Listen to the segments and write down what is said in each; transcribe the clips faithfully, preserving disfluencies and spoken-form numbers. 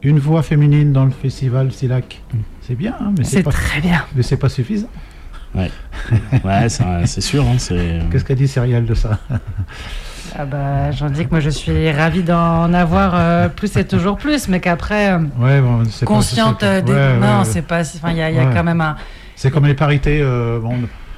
une voix féminine dans le festival Silac, c'est bien, hein, mais c'est, c'est pas, très bien. mais c'est pas suffisant. Ouais, ouais c'est, c'est sûr. Hein, c'est... Qu'est-ce qu'a dit Céréale de ça? Ah bah, j'en dis que moi je suis ravie d'en avoir euh, plus et toujours plus, mais qu'après, euh, ouais, bon, c'est consciente pas, c'est des... ouais, non, ouais, c'est pas... Enfin, il y a, y a ouais. quand même un... C'est comme les parités, euh, bon,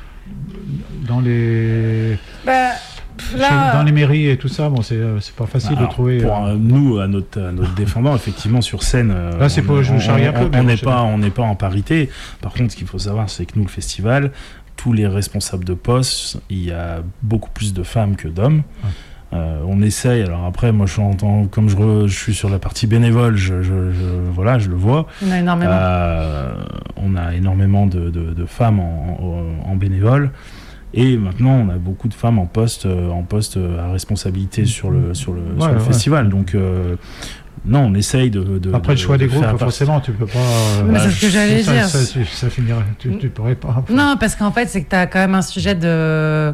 dans les... Bah, là... Chez, dans les mairies et tout ça, bon, c'est, c'est pas facile Alors, de trouver... Pour euh... euh, nous, à notre, à notre défendant, effectivement, sur scène, euh, là, c'est on, pas, je on, me charrie un peu, on n'est bon, pas, on n'est pas en parité. Par contre, ce qu'il faut savoir, c'est que nous, le festival, tous les responsables de poste, il y a beaucoup plus de femmes que d'hommes. Ouais. Euh, on essaye. Alors après, moi, je entends, comme je, re, je suis sur la partie bénévole, je, je, je, voilà, je le vois. On a énormément. Euh, on a énormément de, de, de femmes en, en, en bénévole. Et maintenant, on a beaucoup de femmes en poste, en poste à responsabilité sur le, sur le, ouais, sur le ouais. festival. Donc, euh, non, on essaye de. de Après, de, le choix de des groupes, faire forcément, tu peux pas. Euh, Mais c'est ce que j'allais ça, dire. Ça, ça, ça finirait. Tu, tu pourrais pas. Enfin. Non, parce qu'en fait, c'est que tu as quand même un sujet de.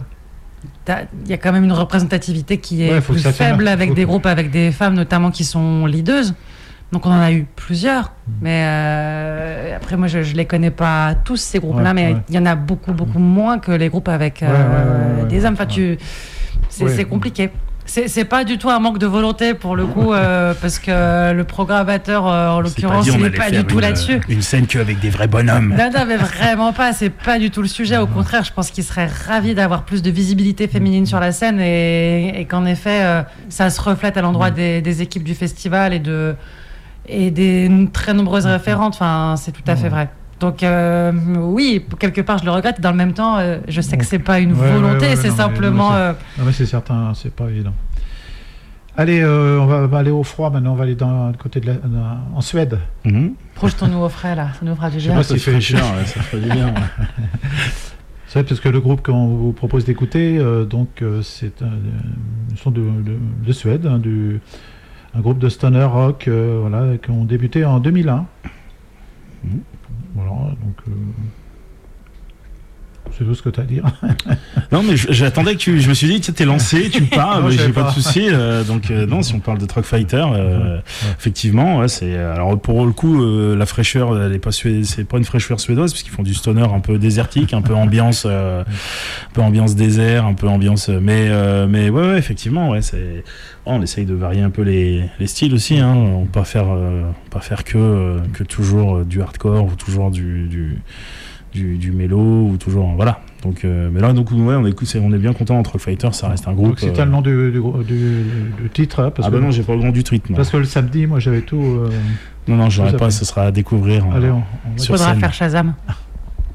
Il y a quand même une représentativité qui est ouais, plus faible avec faut des que... groupes, avec des femmes notamment qui sont leaders. Donc on en a eu plusieurs, mais euh, après moi je ne les connais pas tous ces groupes-là, ouais, mais il ouais. y en a beaucoup beaucoup moins que les groupes avec euh, ouais, ouais, ouais, des ouais, hommes. Enfin, ouais. tu, c'est, ouais. c'est compliqué. C'est, c'est pas du tout un manque de volonté pour le coup, euh, parce que le programmateur, euh, en l'occurrence, il n'est pas du tout une, là-dessus. Une scène qu'avec des vrais bonhommes. Non, non, mais vraiment pas. C'est pas du tout le sujet. Au contraire, je pense qu'il serait ravi d'avoir plus de visibilité féminine sur la scène et, et qu'en effet, euh, ça se reflète à l'endroit des, des équipes du festival et de et des très nombreuses référentes. Enfin, c'est tout à fait vrai. Donc euh, oui, quelque part je le regrette. Dans le même temps, euh, je sais que c'est pas une ouais, volonté, ouais, ouais, c'est non, simplement. Mais, non, euh... non, mais c'est certain, c'est pas évident. Allez, euh, on va, va aller au froid maintenant. On va aller dans le côté de la, dans, en Suède. Mm-hmm. Projetons-nous au frais là, ça nous fera du bien. Je sais pas si ça fait cher, ouais, ça fait du bien. Ouais. C'est vrai parce que le groupe qu'on vous propose d'écouter, euh, donc euh, c'est un, ils sont de, de, de Suède, hein, du, un groupe de stoner rock, euh, voilà, qui ont débuté en deux mille un. Mm-hmm. Voilà, donc euh, c'est tout ce que tu as à dire. Non, mais j'attendais que tu. Je me suis dit, tu t'es lancé, tu me parles, non, j'ai pas, pas de souci. Euh, donc, euh, non, si on parle de Truck Fighter, euh, ouais. effectivement, ouais, c'est. Alors, pour le coup, euh, la fraîcheur, elle est pas sué... c'est pas une fraîcheur suédoise, parce qu'ils font du stoner un peu désertique, un peu ambiance, euh, un peu ambiance désert, un peu ambiance. Mais, euh, mais ouais, ouais, effectivement, ouais, c'est. Oh, on essaye de varier un peu les, les styles aussi, hein. On peut pas faire, euh, pas faire que, euh, que toujours euh, du hardcore ou toujours du. du Du, du mélo ou toujours voilà donc euh, mais là donc ouais on est on est bien content entre Fighter, ça reste un groupe. Donc c'était euh... le nom du, du, du, du titre hein, parce ah que bah non j'ai pas le nom du titre. Parce que le samedi moi j'avais tout. Euh... Non non j'aurais pas, ce sera à découvrir. Allez, on, on sur faudra scène. Faire Shazam.